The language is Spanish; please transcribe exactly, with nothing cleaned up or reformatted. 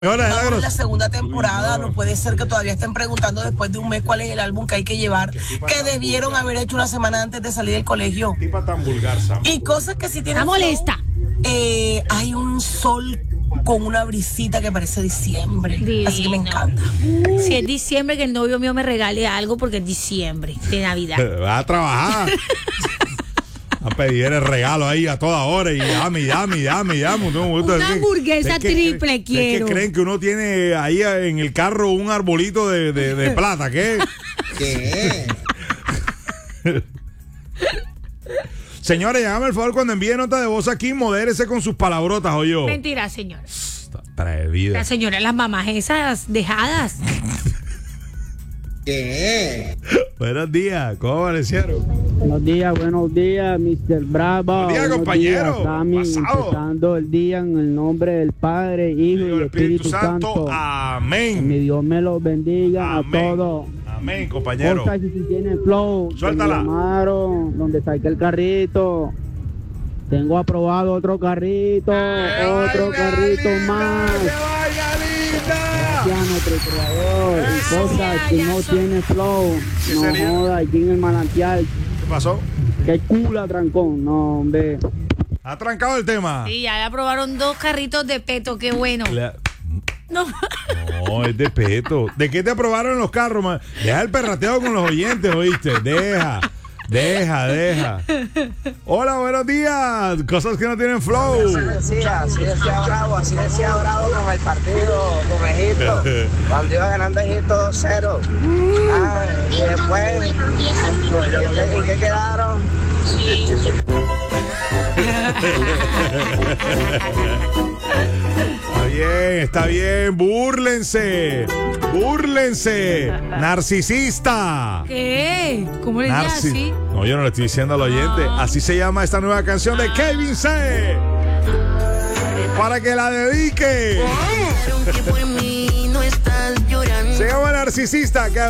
Hola, Estamos en la segunda temporada, no puede ser que todavía estén preguntando después de un mes cuál es el álbum que hay que llevar, que debieron haber hecho una semana antes de salir del colegio. Tipa tan vulgar, Sam. Y cosas que si tienen... Está molesta. Eh, hay un sol con una brisita que parece diciembre. Divino. Así que me encanta. Si es diciembre, que el novio mío me regale algo porque es diciembre de Navidad. Va a trabajar. A pedir el regalo ahí a toda hora y dame, dame, dame, dame. Una hamburguesa triple es quiero. que creen que uno tiene ahí en el carro un arbolito de, de, de plata, ¿qué? ¿Qué? Señores, hágame el favor cuando envíe nota de voz aquí, modérese con sus palabrotas, o yo. Mentira, señora. Atrevida. La señora, las mamás esas dejadas. ¿Qué? Buenos días, ¿cómo amanecieron? Buenos días, buenos días, mister Bravo. Buenos días, compañero. Días, Sammy, Pasado. empezando el día en el nombre del Padre, Hijo y el Espíritu, Santo. Que Amén. mi Dios me los bendiga Amén. a todos. Amén, compañero. Cosas, si tiene flow, que me Suéltala. llamaron, donde saqué el carrito. Tengo aprobado otro carrito, otro carrito más. Gracias a nuestro creador. Y cosas que no tiene flow, ¿Qué no sería? joda, aquí en el manantial. ¿Qué pasó? Que cula, trancón. No, hombre. ¿Ha trancado el tema? Sí, ya le aprobaron dos carritos de peto, qué bueno. Le- No. No, es de peto. ¿De qué te aprobaron los carros, man? Deja el perrateo con los oyentes, ¿oíste? Deja, deja, deja. Hola, buenos días. Cosas que no tienen flow. Así decía, así decía Bravo, así decía Bravo con el partido, con Egipto, cuando iba ganando Egipto dos cero. Ah, y después, ¿en qué quedaron? Está bien, está bien. Búrlense. Búrlense. Narcisista. ¿Qué? ¿Cómo le dice Narci- así? No, yo no le estoy diciendo al oyente. Así se llama esta nueva canción de Kevin C. Para que la dedique. Se llama Narcisista. Que